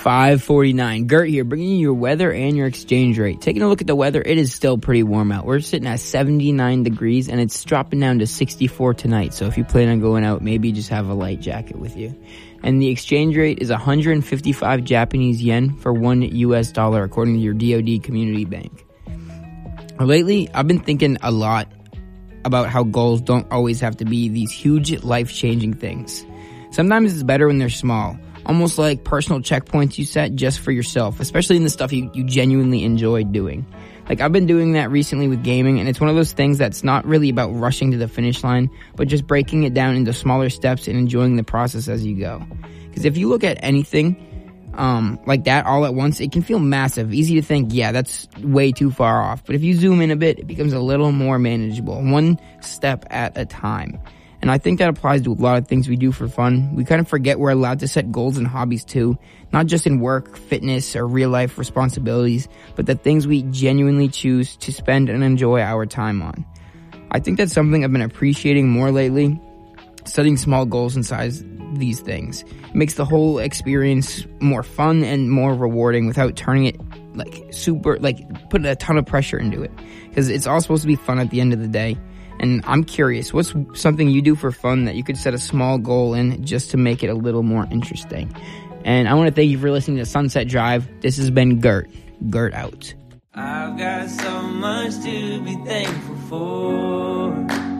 5:49. Gert here, bringing you your weather and your exchange rate. Taking a look at the weather, it is still pretty warm out. We're sitting at 79 degrees, and it's dropping down to 64 tonight. So if you plan on going out, maybe just have a light jacket with you. And the exchange rate is 155 Japanese yen for $1 US, according to your DoD Community Bank. Lately, I've been thinking a lot about how goals don't always have to be these huge, life-changing things. Sometimes it's better when they're small. Almost like personal checkpoints you set just for yourself, especially in the stuff you genuinely enjoy doing. Like, I've been doing that recently with gaming, and it's one of those things that's not really about rushing to the finish line, but just breaking it down into smaller steps and enjoying the process as you go. Because if you look at anything like that all at once, it can feel massive, easy to think, yeah, that's way too far off. But if you zoom in a bit, it becomes a little more manageable, one step at a time. And I think that applies to a lot of things we do for fun. We kind of forget we're allowed to set goals and hobbies too, not just in work, fitness, or real-life responsibilities, but the things we genuinely choose to spend and enjoy our time on. I think that's something I've been appreciating more lately, setting small goals inside these things. It makes the whole experience more fun and more rewarding without turning it putting a ton of pressure into it. Because it's all supposed to be fun at the end of the day. And I'm curious, what's something you do for fun that you could set a small goal in just to make it a little more interesting? And I want to thank you for listening to Sunset Drive. This has been Gert. Gert out. I've got so much to be thankful for.